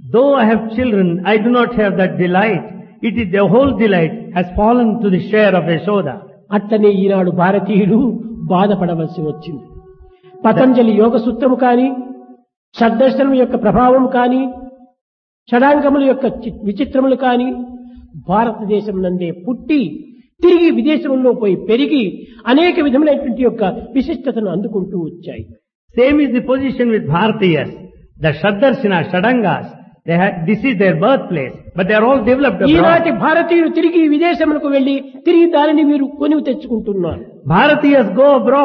Though I have children, I do not have that delight. It is the whole delight has fallen to the share of Yashoda. అట్లనే ఈనాడు భారతీయుడు బాధపడవలసి వచ్చింది. పతంజలి యోగ సూత్రము కాని, షడ్దర్శనం యొక్క ప్రభావం కాని, షడాంగముల యొక్క విచిత్రములు కాని భారతదేశం నందే పుట్టి తిరిగి విదేశంలో పోయి పెరిగి అనేక విధములైనటువంటి యొక్క విశిష్టతను అందుకుంటూ వచ్చాయి. Same is the position with Bharatiyas. The Shaddarsana, Shadangas, this is their birthplace, but they are all developed abroad. ఈనాటి భారతీయులు తిరిగి విదేశములకు వెళ్లి తిరిగి దానిని మీరు కొని తెచ్చుకుంటున్నారు. Bharatiyas go abroad.